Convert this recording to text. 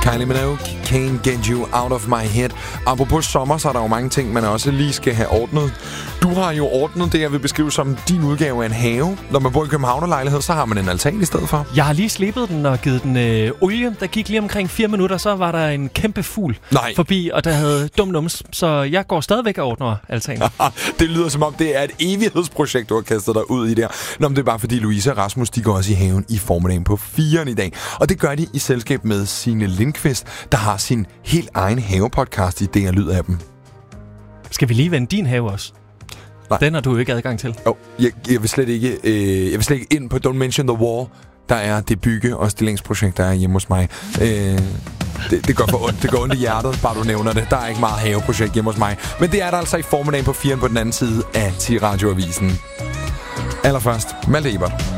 Kylie Minogue, Can't Get You Out of My Head. Apropos sommer, så er der jo mange ting, man også lige skal have ordnet. Du har jo ordnet det, jeg vil beskrive som din udgave af en have. Når man bor i Københavnerlejlighed, så har man en altan i stedet for. Jeg har lige slebet den og givet den olie. Der gik lige omkring 4 minutter, så var der en kæmpe fugl forbi, og der havde dum-nums. Så jeg går stadigvæk og ordner altanen. Det lyder som om, det er et evighedsprojekt, du har kastet dig ud i der. Nå, men det er bare fordi Louise og Rasmus, de går også i haven i formiddagen på 4'eren i dag. Og det gør de i selskab med Signe Lindqvist, der har sin helt egen havepodcast i DR Lyd af dem. Skal vi lige vende din have også? Nej. Den har du jo ikke adgang til. Jeg vil slet ikke ind på Don't Mention the War. Der er det bygge- og stillingsprojekt, der er hjemme hos mig. Det går for ondt. Det går ondt i hjertet, bare du nævner det. Der er ikke meget haveprojekt hjemme hos mig. Men det er der altså i formiddagen på 4'eren på den anden side af T-radioavisen. Allerførst, Malte Ebert.